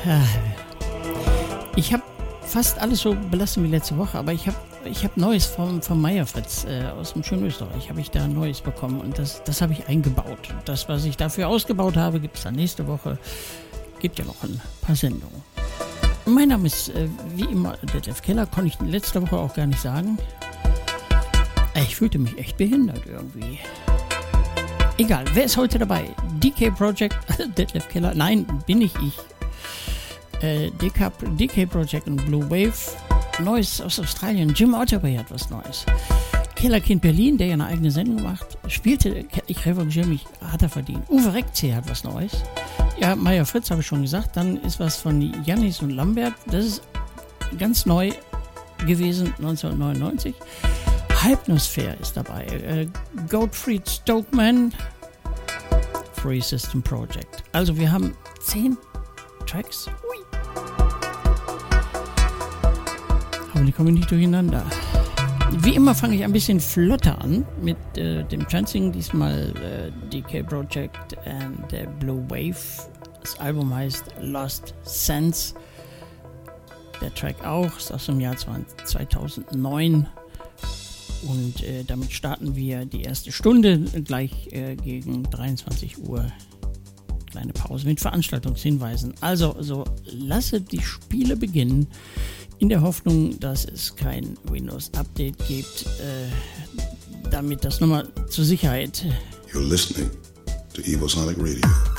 Ich habe fast alles so belassen wie letzte Woche, aber ich hab Neues vom Meyer-Fritz aus dem schönen Österreich, habe ich da Neues bekommen und das habe ich eingebaut. Das, was ich dafür ausgebaut habe, gibt es dann nächste Woche. Gibt ja noch ein paar Sendungen. Mein Name ist wie immer Detlef Keller, konnte ich letzte Woche auch gar nicht sagen. Ich fühlte mich echt behindert irgendwie. Egal, wer ist heute dabei? DK Project, Detlef Keller, nein, bin nicht ich. DK Project und Blue Wave, Neues aus Australien, Jim Otterbury hat was Neues. Kellerkind Berlin, der ja eine eigene Sendung macht, spielte, ich revanchiere mich, hat er verdient. Uwe Reckzee hat was Neues. Ja, Meyer-Fritz habe ich schon gesagt, dann ist was von Jannis und Lambert, das ist ganz neu gewesen, 1999. Hypnosphere ist dabei, Gottfried Stokeman, Free System Project. Also wir haben 10 Tracks. Ui. Aber die kommen nicht durcheinander. Wie immer fange ich ein bisschen flotter an mit dem Trancing. Diesmal DK Project and Blue Wave. Das Album heißt Lost Sense. Der Track auch, ist aus dem Jahr 2009. Und damit starten wir die erste Stunde gleich gegen 23 Uhr. Kleine Pause mit Veranstaltungshinweisen. Also lasse die Spiele beginnen, in der Hoffnung, dass es kein Windows-Update gibt, damit das nochmal zur Sicherheit. You're listening to Evosonic Radio.